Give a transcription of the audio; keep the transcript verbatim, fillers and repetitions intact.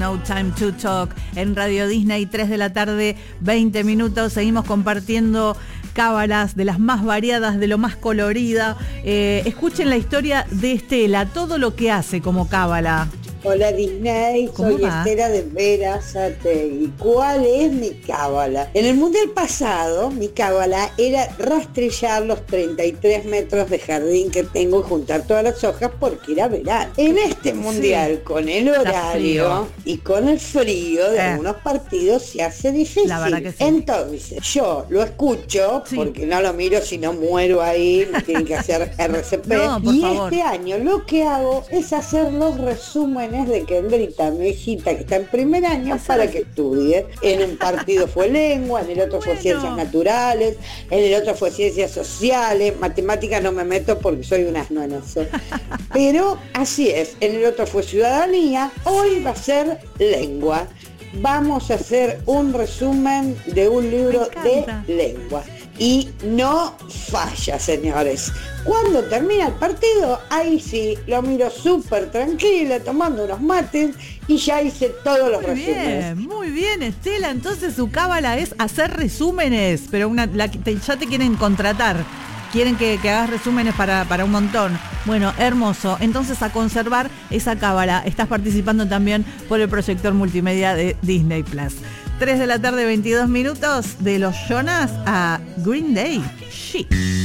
No Time to Talk en Radio Disney, tres de la tarde, veinte minutos. Seguimos compartiendo cábalas de las más variadas, de lo más colorida. Eh, escuchen la historia de Estela, todo lo que hace como cábala. Hola Disney, soy va? Estela de Berazategui. ¿Cuál es mi cábala? En el mundial pasado, mi cábala era rastrillar los treinta y tres metros de jardín que tengo y juntar todas las hojas porque era verano. En este mundial, sí, con el horario y con el frío de eh. algunos partidos, se hace difícil. La verdad que sí. Entonces, yo lo escucho, sí, porque no lo miro si no muero ahí, me tienen que hacer R C P. No, por y favor. Este año lo que hago es hacer los resúmenes de Kendrita, mi hijita que está en primer año, para que estudie. En un partido fue lengua, en el otro fue bueno. ciencias naturales, en el otro fue ciencias sociales, matemáticas no me meto porque soy un asno en eso. Pero así es, en el otro fue ciudadanía, hoy va a ser lengua. Vamos a hacer un resumen de un libro de lengua. Y no falla, señores. Cuando termina el partido, ahí sí, lo miro súper tranquila, tomando unos mates, y ya hice todos los muy resúmenes. Bien, muy bien, Estela. Entonces su cábala es hacer resúmenes, pero una, la, te, ya te quieren contratar. Quieren que, que hagas resúmenes para, para un montón. Bueno, hermoso. Entonces, a conservar esa cábala. Estás participando también por el proyector multimedia de Disney Plus. tres de la tarde, veintidós minutos, de los Jonas a Green Day. Chic.